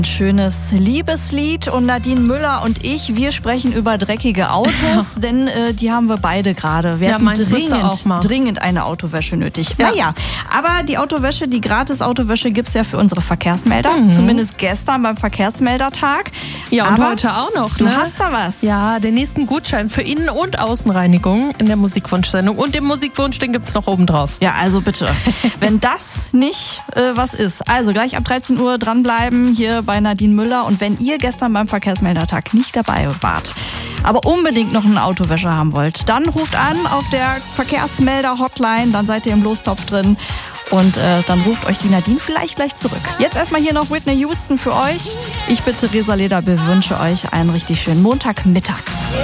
Schönes Liebeslied und Nadine Müller und ich, wir sprechen über dreckige Autos, denn die haben wir beide gerade. Wir hatten dringend eine Autowäsche nötig. Ja. Naja, aber die Autowäsche, die Gratis-Autowäsche gibt's ja für unsere Verkehrsmelder, zumindest gestern beim Verkehrsmeldertag. Ja, und aber heute auch noch. Du hast da was. Ja, den nächsten Gutschein für Innen- und Außenreinigung in der Musikwunschsendung. Und den Musikwunsch, den gibt's noch oben drauf. Ja, also bitte, wenn das nicht was ist. Also gleich ab 13 Uhr dranbleiben hier bei Nadine Müller. Und wenn ihr gestern beim Verkehrsmeldertag nicht dabei wart, aber unbedingt noch eine Autowäsche haben wollt, dann ruft an auf der Verkehrsmelder-Hotline, dann seid ihr im Lostopf drin und dann ruft euch die Nadine vielleicht gleich zurück. Jetzt erstmal hier noch Whitney Houston für euch. Ich bin Theresa Lederbe, wünsche euch einen richtig schönen Montagmittag.